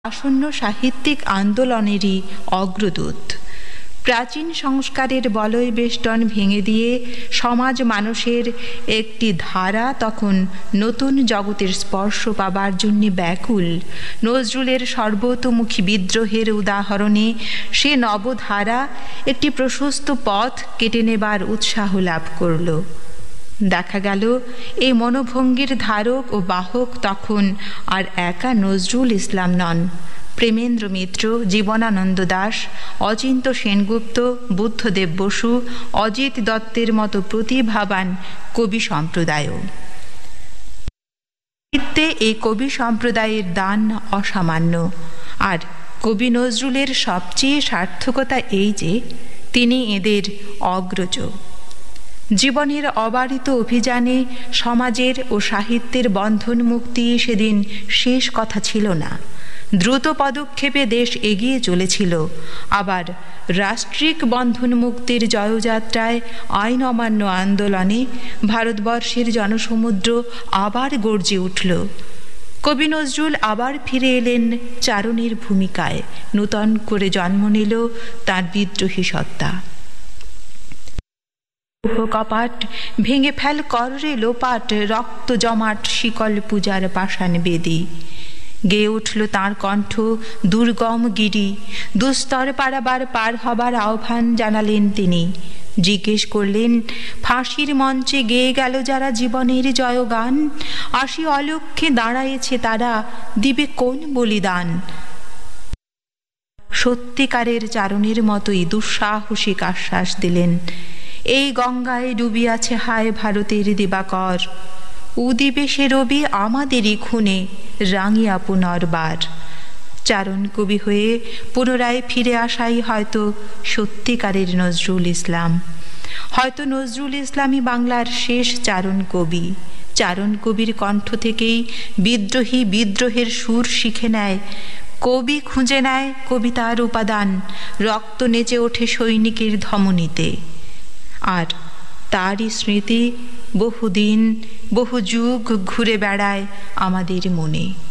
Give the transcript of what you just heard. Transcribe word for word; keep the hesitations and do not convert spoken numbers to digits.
আসন্ন সাহিত্যিক আন্দোলনেরই অগ্রদূত। প্রাচীন সংস্কারের বলয় বেষ্টন ভেঙে দিয়ে সমাজ মানুষের একটি ধারা তখন নতুন জগতের স্পর্শ পাবার জন্য ব্যাকুল। নজরুলের সর্বতোমুখী বিদ্রোহের উদাহরণে সে নবধারা একটি প্রশস্ত পথ কেটে নেবার উৎসাহ লাভ করল। দেখা গেল এই মনোভঙ্গির ধারক ও বাহক তখন আর একা নজরুল ইসলাম নন, প্রেমেন্দ্র মিত্র, জীবনানন্দ দাশ, অচিন্ত সেনগুপ্ত, বুদ্ধদেব বসু, অজিত দত্তের মতো প্রতিভাবান কবি সম্প্রদায়ও। এই কবি সম্প্রদায়ের দান অসামান্য। আর কবি নজরুলের সবচেয়ে সার্থকতা এই যে তিনি এদের অগ্রজ। জীবনের অবারিত অভিযানে সমাজের ও সাহিত্যের বন্ধন মুক্তি সেদিন শেষ কথা ছিল না। দ্রুত পদক্ষেপে দেশ এগিয়ে চলেছিল। আবার রাষ্ট্রিক বন্ধন মুক্তির জয়যাত্রায় আইন অমান্য আন্দোলনে ভারতবর্ষের জনসমুদ্র আবার গর্জে উঠল। কবি নজরুল আবার ফিরে এলেন চারণের ভূমিকায়। নূতন করে জন্ম নিল তাঁর বিদ্রোহী সত্তা। কপাট ভেঙে ফেল কররে লোপাট, রক্ত জমাট শিকল পূজার পাষাণ বেদী। গেয়ে উঠল তাঁর কণ্ঠ দুর্গম গিরি। দুস্তর পারাবার পার হবার আহ্বান জানালেন তিনি। জিজ্ঞেস করলেন, ফাঁসির মঞ্চে গেয়ে গেল যারা জীবনের জয়গান, আসি অলক্ষ্যে দাঁড়ায়েছে তারা, দিবে কোন বলিদান? সত্যিকারের চারণের মতোই দুঃসাহসিক আশ্বাস দিলেন, এই গঙ্গায় ডুবিয়াছে হায় ভারতের দিবাকর, উদিবে সে রবি আমাদেরই খুনে রাঙিয়া পুনর্বার। চারণ কবি হয়ে পুনরায় ফিরে আসাই হয়তো সত্যিকারের নজরুল ইসলাম। হয়তো নজরুল ইসলামই বাংলার শেষ চারণ কবি। চারণ কবির কণ্ঠ থেকেই বিদ্রোহী বিদ্রোহের সুর শিখে নেয়, কবি খুঁজে নেয় কবিতার উপাদান, রক্ত নেচে ওঠে সৈনিকের ধমনীতে। আর তারই স্মৃতি বহুদিন বহু যুগ ঘুরে বেড়ায় আমাদের মনে।